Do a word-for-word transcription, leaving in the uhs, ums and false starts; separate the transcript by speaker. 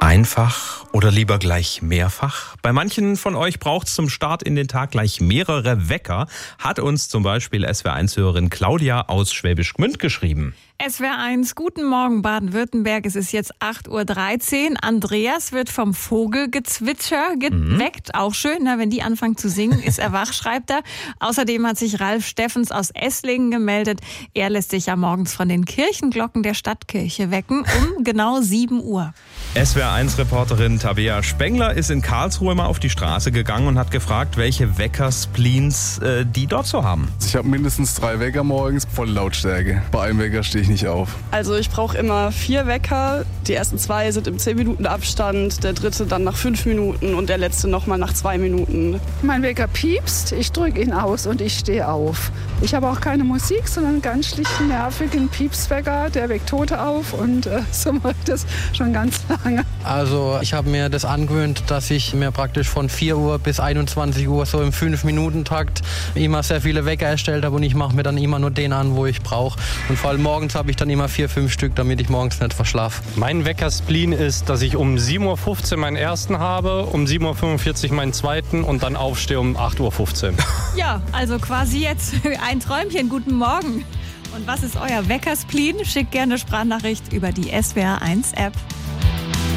Speaker 1: Einfach oder lieber gleich mehrfach? Bei manchen von euch braucht es zum Start in den Tag gleich mehrere Wecker, hat uns zum Beispiel S W R eins-Hörerin Claudia aus Schwäbisch Gmünd geschrieben.
Speaker 2: S W R eins, guten Morgen Baden-Württemberg, es ist jetzt acht Uhr dreizehn. Andreas wird vom Vogelgezwitscher geweckt, mhm. auch schön, ne? Wenn die anfangen zu singen, ist er wach, schreibt er. Außerdem hat sich Ralf Steffens aus Esslingen gemeldet. Er lässt sich ja morgens von den Kirchenglocken der Stadtkirche wecken, um genau sieben Uhr.
Speaker 1: S W R eins-Reporterin Tabea Spengler ist in Karlsruhe mal auf die Straße gegangen und hat gefragt, welche Wecker-Spleens äh, die dort so haben.
Speaker 3: Ich habe mindestens drei Wecker morgens, volle Lautstärke. Bei einem Wecker stehe ich nicht auf.
Speaker 4: Also ich brauche immer vier Wecker. Die ersten zwei sind im zehn Minuten Abstand, der dritte dann nach fünf Minuten und der letzte nochmal nach zwei Minuten.
Speaker 5: Mein Wecker piepst, ich drücke ihn aus und ich stehe auf. Ich habe auch keine Musik, sondern einen ganz schlichten, nervigen Piepswecker, der weckt Tote auf und äh, so mache ich das schon ganz lange.
Speaker 6: Also ich habe mir das angewöhnt, dass ich mir praktisch von vier Uhr bis einundzwanzig Uhr so im fünf Minuten Takt immer sehr viele Wecker erstellt habe und ich mache mir dann immer nur den an, wo ich brauche. Und vor allem morgens habe ich dann immer vier, fünf Stück, damit ich morgens nicht verschlafe.
Speaker 7: Mein Wecker-Spleen ist, dass ich um sieben Uhr fünfzehn meinen ersten habe, um sieben Uhr fünfundvierzig meinen zweiten und dann aufstehe um acht Uhr fünfzehn.
Speaker 2: Ja, also quasi jetzt ein Träumchen. Guten Morgen. Und was ist euer Wecker-Spleen? Schickt gerne eine Sprachnachricht über die S W R eins App.